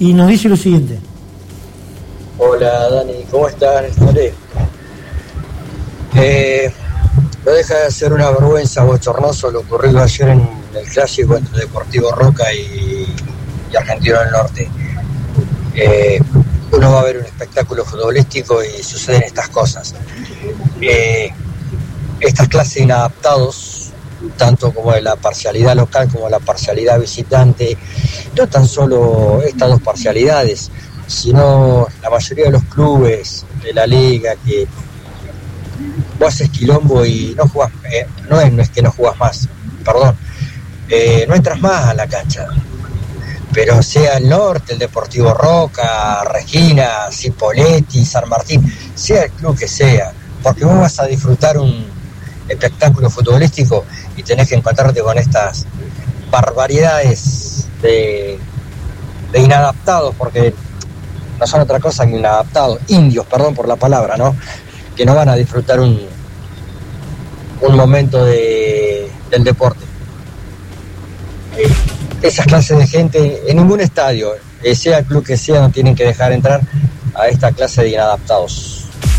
y nos dice lo siguiente. Hola Dani, ¿cómo estás? No deja de ser una vergüenza bochornoso lo ocurrido ayer en el clásico entre Deportivo Roca y Argentino del Norte. Uno va a ver un espectáculo futbolístico y suceden estas cosas. Estas clases de inadaptados, tanto como de la parcialidad local como la parcialidad visitante, no tan solo estas dos parcialidades, sino la mayoría de los clubes de la liga, que vos haces quilombo y no jugás, no es que no jugás más, perdón, no entras más a la cancha, pero sea el Norte, el Deportivo Roca, Regina, Cipolletti, San Martín, sea el club que sea, porque vos vas a disfrutar un espectáculo futbolístico y tenés que encontrarte con estas barbaridades de inadaptados, porque no son otra cosa que inadaptados, indios, perdón por la palabra, ¿no? Que no van a disfrutar un momento del deporte. Esas clases de gente en ningún estadio, sea el club que sea, no tienen que dejar entrar a esta clase de inadaptados.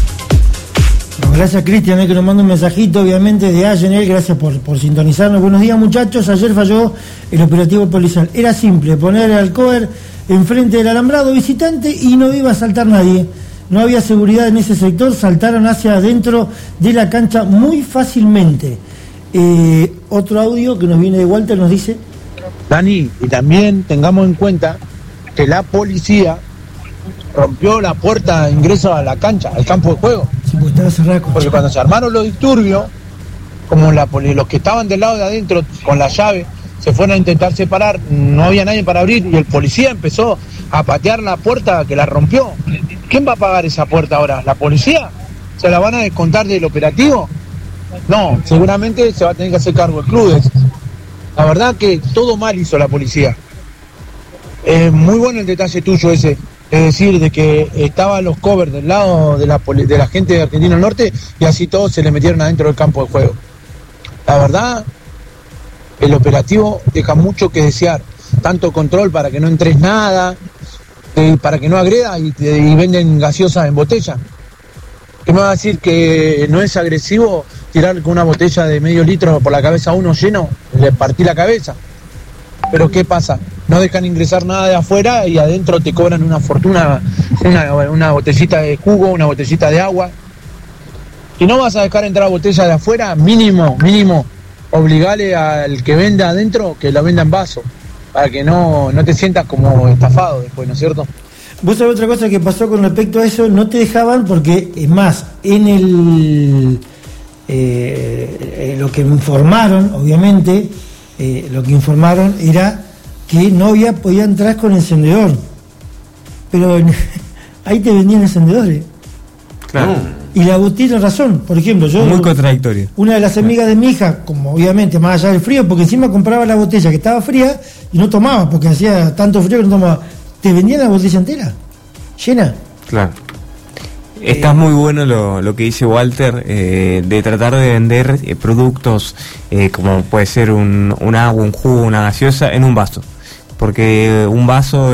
Gracias Cristian, que nos manda un mensajito, obviamente, de Ayenel, gracias por sintonizarnos. Buenos días muchachos, ayer falló el operativo policial. Era simple, poner al cover enfrente del alambrado visitante y no iba a saltar nadie. No había seguridad en ese sector, saltaron hacia adentro de la cancha muy fácilmente. Otro audio que nos viene de Walter nos dice: Dani, y también tengamos en cuenta que la policía rompió la puerta de ingreso a la cancha, al campo de juego. Sí, pues estaba cerrada, porque cuando se armaron los disturbios, como los que estaban del lado de adentro con la llave se fueron a intentar separar, no había nadie para abrir y el policía empezó a patear la puerta que la rompió. ¿Quién va a pagar esa puerta ahora? ¿La policía? ¿Se la van a descontar del operativo? No, seguramente se va a tener que hacer cargo el club. La verdad que todo mal hizo la policía. Muy bueno el detalle tuyo ese, es decir, de que estaban los covers del lado de la gente de Argentino del Norte y así todos se le metieron adentro del campo de juego. La verdad, el operativo deja mucho que desear, tanto control para que no entres nada, para que no agreda y venden gaseosas en botella. ¿Qué me va a decir que no es agresivo tirar con una botella de medio litro por la cabeza a uno lleno? Le partí la cabeza. Pero ¿qué pasa? No dejan ingresar nada de afuera y adentro te cobran una fortuna, una botellita de jugo, una botellita de agua. Y no vas a dejar entrar botella de afuera, mínimo, obligale al que venda adentro que la venda en vaso, para que no te sientas como estafado después, ¿no es cierto? Vos sabés otra cosa que pasó con respecto a eso, no te dejaban porque, es más, en lo que informaron, obviamente, lo que informaron era que no podía entrar con encendedor, pero ahí te vendían encendedores. Claro. Y la Agustín tiene razón, por ejemplo, yo... Muy contradictorio. Una de las amigas de mi hija, como obviamente más allá del frío, porque encima compraba la botella que estaba fría y no tomaba, porque hacía tanto frío que no tomaba. ¿Te vendían la botella entera? ¿Llena? Claro. Está muy bueno lo que dice Walter, de tratar de vender productos como puede ser un agua, un jugo, una gaseosa en un vaso. Porque un vaso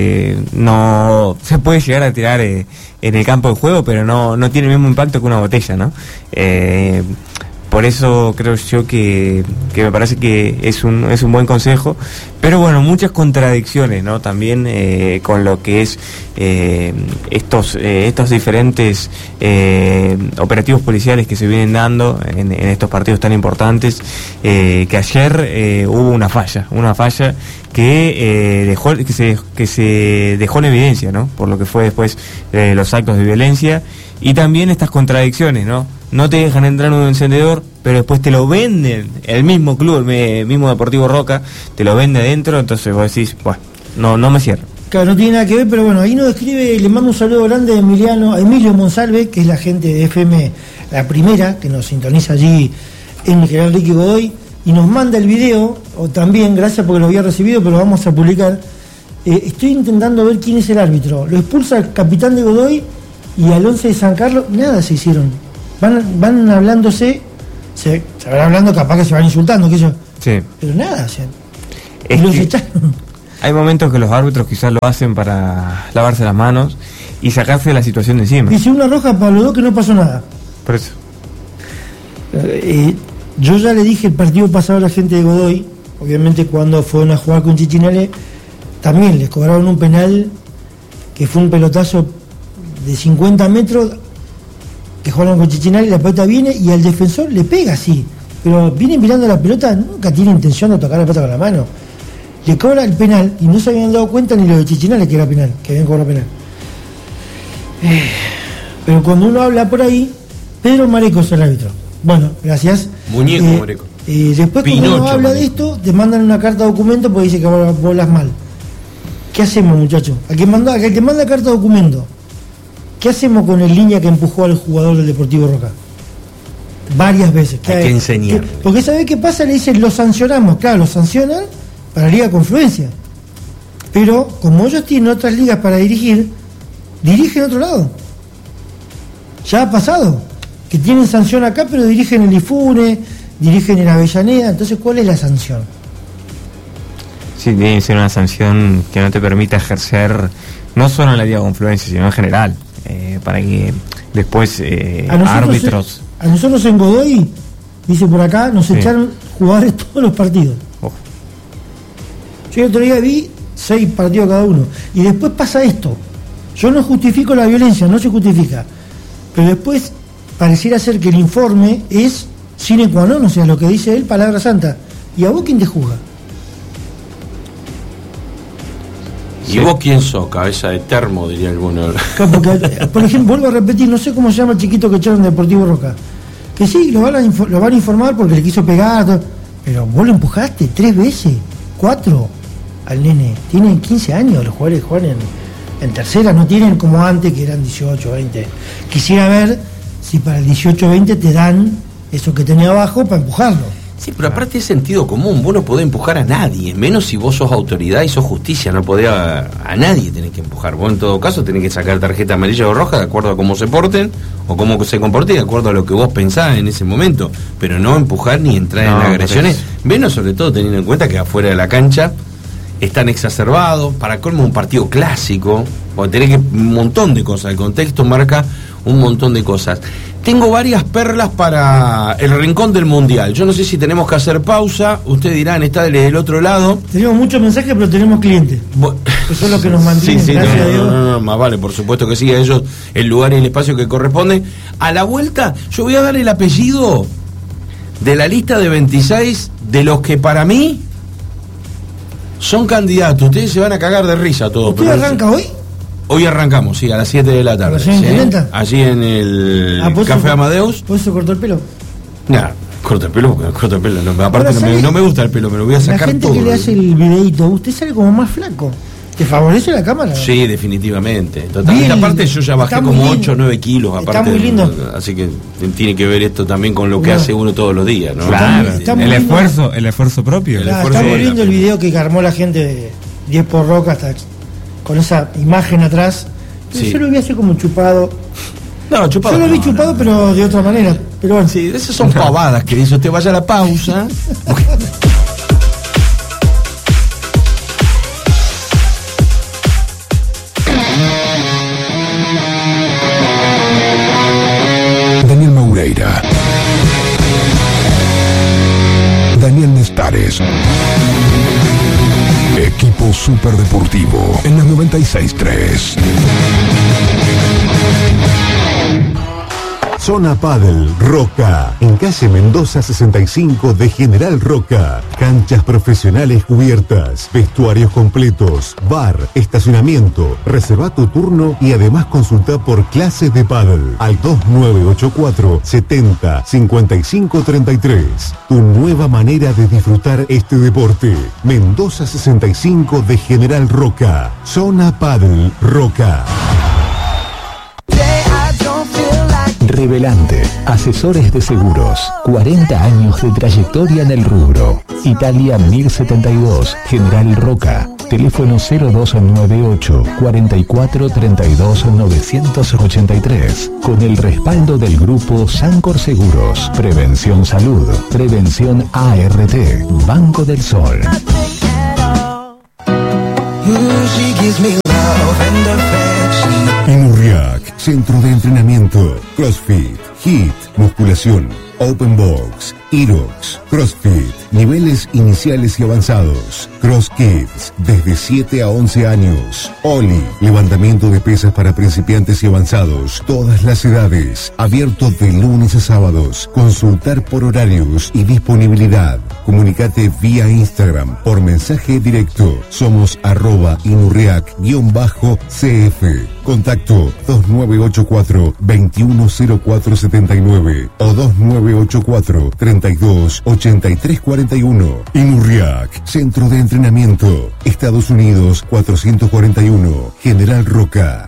no se puede llegar a tirar en el campo de juego, pero no tiene el mismo impacto que una botella, ¿no? Por eso creo yo que me parece que es un buen consejo, pero bueno, muchas contradicciones, ¿no? También con lo que es estos diferentes operativos policiales que se vienen dando en estos partidos tan importantes, que ayer hubo una falla que se dejó en evidencia, ¿no? Por lo que fue después los actos de violencia y también estas contradicciones, ¿no? No te dejan entrar un encendedor, pero después te lo venden, el mismo club, el mismo Deportivo Roca, te lo vende adentro, entonces vos decís, bueno, no me cierro. Claro, no tiene nada que ver, pero bueno, ahí nos escribe, le mando un saludo grande a Emilio Monsalve, que es la gente de FM La Primera, que nos sintoniza allí en el General Ricky Godoy, y nos manda el video, o también, gracias porque lo había recibido, pero lo vamos a publicar. Estoy intentando ver quién es el árbitro. Lo expulsa el capitán de Godoy y al 11 de San Carlos, nada se hicieron. Van hablándose, se van hablando, capaz que se van insultando, que yo. Sí. Pero nada, o sea, los echaron. hay momentos que los árbitros quizás lo hacen para lavarse las manos y sacarse la situación de encima. Dice una roja para los dos que no pasó nada. Por eso. Yo ya le dije el partido pasado a la gente de Godoy, obviamente cuando fueron a jugar con Chichinale, también les cobraron un penal que fue un pelotazo de 50 metros que jugaron con Chichinale, la pelota viene y al defensor le pega así, pero viene mirando la pelota, nunca tiene intención de tocar la pelota con la mano, le cobra el penal y no se habían dado cuenta ni los de Chichinale que era penal, que habían cobrado penal. Pero cuando uno habla por ahí, Pedro Mareco es el árbitro. Bueno, gracias. Muñeco Mareco. Después Pinocho, cuando uno habla Mareco. de esto, te mandan una carta documento porque dice que vos hablas mal. ¿Qué hacemos, muchachos? Al que te manda carta documento, ¿qué hacemos con el línea que empujó al jugador del Deportivo Roca? Varias veces. Hay que enseñarle. Porque ¿sabés qué pasa? Le dicen, lo sancionamos. Claro, lo sancionan para la Liga Confluencia. Pero como ellos tienen otras ligas para dirigir, dirigen otro lado. Ya ha pasado. Que tienen sanción acá, pero dirigen el IFUNE, dirigen en Avellaneda. Entonces, ¿cuál es la sanción? Sí, tiene que ser una sanción que no te permita ejercer, no solo en la Liga Confluencia, sino en general, para que después árbitros... A nosotros en Godoy, dice por acá, nos echaron jugadores todos los partidos. Yo el otro día vi 6 partidos cada uno. Y después pasa esto. Yo no justifico la violencia, no se justifica. Pero después pareciera ser que el informe es sine qua non, o sea, lo que dice él, palabra santa. ¿Y a vos quién te juzga? ¿Y vos quién sos? Cabeza de termo, diría alguno. Porque, por ejemplo, vuelvo a repetir, no sé cómo se llama el chiquito que echaron de Deportivo Roca. Que sí, lo van a informar porque le quiso pegar, todo, pero vos lo empujaste 3 veces, 4 al nene. Tienen 15 años, los jugadores juegan en tercera, no tienen como antes que eran 18, 20. Quisiera ver si para el 18-20 te dan eso que tenía abajo para empujarlo. Sí, pero aparte es sentido común, vos no podés empujar a nadie, menos si vos sos autoridad y sos justicia, no podés a nadie tenés que empujar. Vos en todo caso tenés que sacar tarjeta amarilla o roja de acuerdo a cómo se porten o cómo se comporten, de acuerdo a lo que vos pensás en ese momento, pero no empujar ni entrar en agresiones, menos sobre todo teniendo en cuenta que afuera de la cancha están exacerbados, para colmo un partido clásico, porque tenés que un montón de cosas, el contexto marca un montón de cosas. Tengo varias perlas para el rincón del mundial. Yo no sé si tenemos que hacer pausa. Ustedes dirán, está del otro lado. Tenemos muchos mensajes, pero tenemos clientes. Eso es lo que nos mantiene. Sí, gracias a Dios. No, más vale, por supuesto que sí, a ellos el lugar y el espacio que corresponde. A la vuelta, yo voy a dar el apellido de la lista de 26 de los que para mí son candidatos. Ustedes se van a cagar de risa todos. ¿Usted arranca hoy? Hoy arrancamos, sí, a las 7 de la tarde. ¿Sí? Allí en el Café Amadeus. ¿Por eso cortó el pelo? Nah, corta el pelo. No, aparte no me gusta el pelo, me lo voy a sacar todo. La gente que le hace el videito, usted sale como más flaco. ¿Te favorece la cámara? Sí, definitivamente. Totalmente. Bien, aparte yo ya bajé como 8 o 9 kilos. Aparte, está muy lindo. Así que tiene que ver esto también con lo que hace uno todos los días, ¿no? Claro, está el esfuerzo propio. Está muy lindo el video que armó la gente de 10 por Roca hasta con esa imagen atrás. Sí. Yo lo vi así como chupado. No, chupado. Yo lo vi chupado, pero de otra manera. Pero bueno. Sí, esas son pavadas que dice usted. Vaya a la pausa. Daniel Moureira, Daniel Nestares, Equipo Superdeportivo en la 96.3. Zona Padel Roca, en calle Mendoza 65 de General Roca. Canchas profesionales cubiertas, vestuarios completos, bar, estacionamiento. Reserva tu turno y además consulta por clases de pádel al 2984 70 55 33. Tu nueva manera de disfrutar este deporte. Mendoza 65 de General Roca. Zona Padel Roca. Revelante, asesores de seguros, 40 años de trayectoria en el rubro. Italia 1072, General Roca, teléfono 0298 44 32 983, con el respaldo del grupo Sancor Seguros, Prevención Salud, Prevención ART, Banco del Sol. Inurriac, centro de entrenamiento, CrossFit, HIIT, musculación, Open Box, Irox, CrossFit, niveles iniciales y avanzados, Cross Kids, desde 7 a 11 años, Oli, levantamiento de pesas para principiantes y avanzados, todas las edades, abierto de lunes a sábados, consultar por horarios y disponibilidad, comunicate vía Instagram, por mensaje directo, somos @Inurriac_CF, contacto 2984-210479 o 2984-328341. Inurriac, centro de entrenamiento, Estados Unidos 441, General Roca.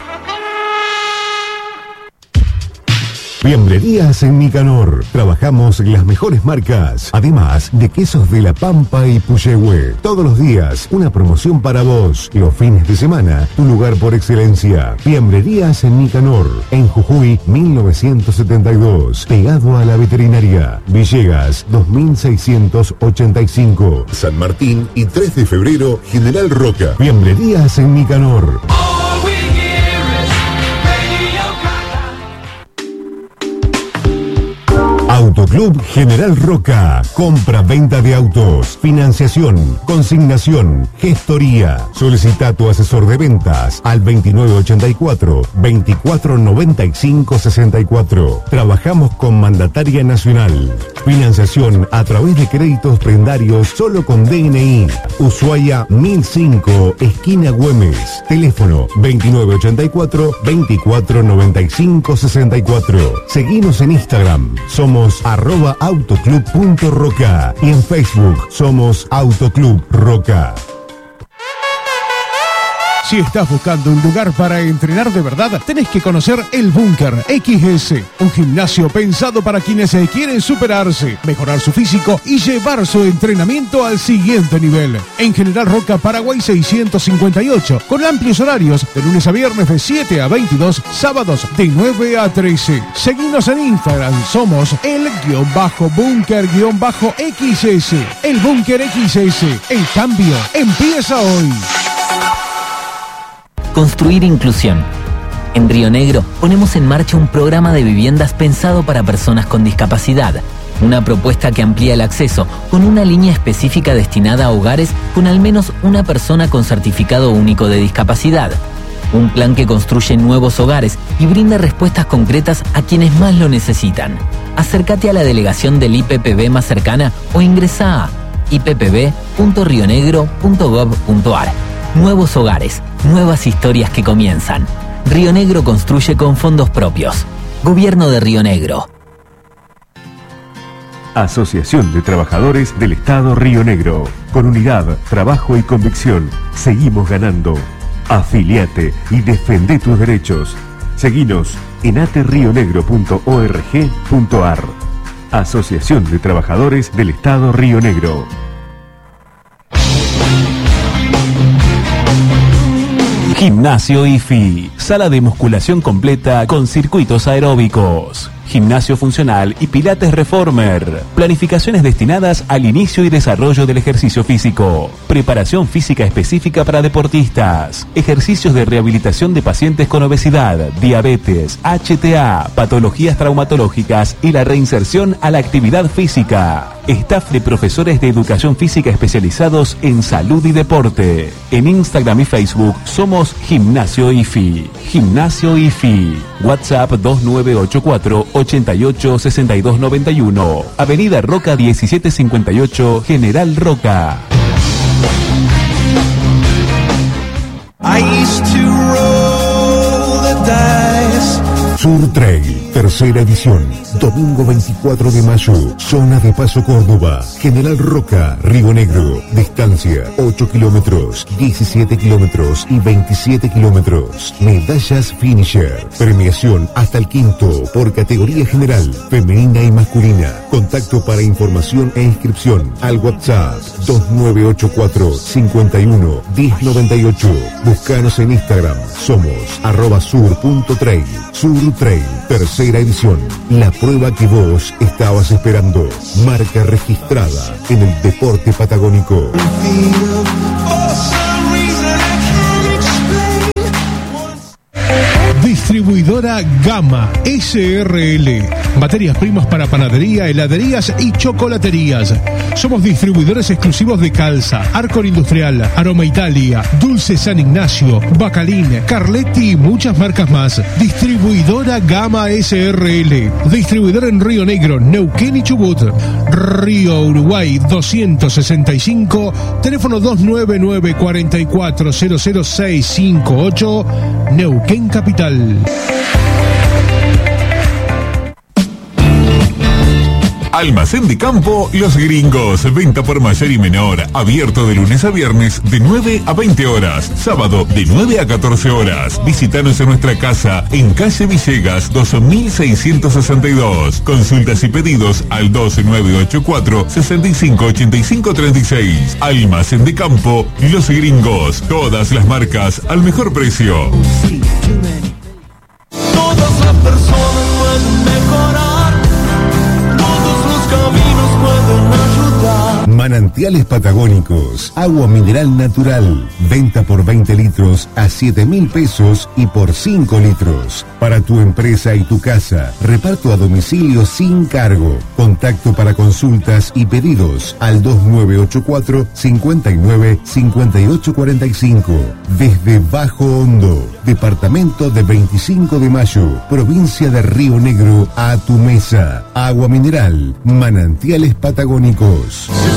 Fiambrerías en Nicanor. Trabajamos las mejores marcas, además de quesos de La Pampa y Puyehue. Todos los días, una promoción para vos. Los fines de semana, tu lugar por excelencia. Fiambrerías en Nicanor, en Jujuy 1972, pegado a la veterinaria. Villegas 2685, San Martín y 3 de febrero, General Roca. Fiambrerías en Nicanor. Autoclub General Roca. Compra-venta de autos, financiación, consignación, gestoría. Solicita a tu asesor de ventas al 2984-2495-64. Trabajamos con Mandataria Nacional. Financiación a través de créditos prendarios solo con DNI. Ushuaia 1005, esquina Güemes. Teléfono 2984-2495-64. Seguinos en Instagram. Somos @autoclub.roca y en Facebook somos Autoclub Roca. Si estás buscando un lugar para entrenar de verdad, tenés que conocer el Búnker XS, un gimnasio pensado para quienes quieren superarse, mejorar su físico y llevar su entrenamiento al siguiente nivel. En General Roca, Paraguay 658, con amplios horarios de lunes a viernes de 7 a 22, sábados de 9 a 13. Seguinos en Instagram, somos el-Búnker-XS. El Búnker XS, el cambio empieza hoy. Construir inclusión. En Río Negro ponemos en marcha un programa de viviendas pensado para personas con discapacidad. Una propuesta que amplía el acceso con una línea específica destinada a hogares con al menos una persona con certificado único de discapacidad. Un plan que construye nuevos hogares y brinda respuestas concretas a quienes más lo necesitan. Acércate a la delegación del IPPB más cercana o ingresa a ippb.rionegro.gov.ar. Nuevos hogares, nuevas historias que comienzan. Río Negro construye con fondos propios. Gobierno de Río Negro. Asociación de Trabajadores del Estado Río Negro. Con unidad, trabajo y convicción, seguimos ganando. Afiliate y defendé tus derechos. Seguinos en aterrionegro.org.ar. Asociación de Trabajadores del Estado Río Negro. Gimnasio IFI, sala de musculación completa con circuitos aeróbicos, gimnasio funcional y pilates reformer, planificaciones destinadas al inicio y desarrollo del ejercicio físico, preparación física específica para deportistas, ejercicios de rehabilitación de pacientes con obesidad, diabetes, HTA, patologías traumatológicas y la reinserción a la actividad física. Staff de profesores de educación física especializados en salud y deporte. En Instagram y Facebook somos Gimnasio IFI. Gimnasio IFI. WhatsApp 2984 88 62 91. Avenida Roca 1758, General Roca. I used to roll the dice. Sur Trail, tercera edición, domingo 24 de mayo, zona de Paso Córdoba, General Roca, Río Negro, distancia 8 kilómetros, 17 kilómetros y 27 kilómetros, medallas finisher, premiación hasta el quinto por categoría general, femenina y masculina, contacto para información e inscripción al WhatsApp 2984 51 1098, búscanos en Instagram, somos @sur.trail, Sur Trail, tercera edición. La prueba que vos estabas esperando. Marca registrada en el deporte patagónico. Distribuidora Gama SRL. Materias primas para panadería, heladerías y chocolaterías. Somos distribuidores exclusivos de Calza, Arcor Industrial, Aroma Italia, Dulce San Ignacio, Bacalín, Carletti y muchas marcas más. Distribuidora Gama SRL. Distribuidor en Río Negro, Neuquén y Chubut. Río Uruguay 265, teléfono 299-4400-658, Neuquén Capital. Almacén de Campo Los Gringos, venta por mayor y menor, abierto de lunes a viernes de 9 a 20 horas, sábado de 9 a 14 horas. Visítanos en nuestra casa en calle Villegas 2662. Consultas y pedidos al 2984-658536. Almacén de Campo Los Gringos, todas las marcas al mejor precio. Todas las personas pueden mejorar. Manantiales Patagónicos, agua mineral natural, venta por 20 litros a 7.000 pesos y por 5 litros. Para tu empresa y tu casa, reparto a domicilio sin cargo. Contacto para consultas y pedidos al 2984 59 58 45. Desde Bajo Hondo, departamento de 25 de Mayo, provincia de Río Negro, a tu mesa. Agua mineral, Manantiales Patagónicos.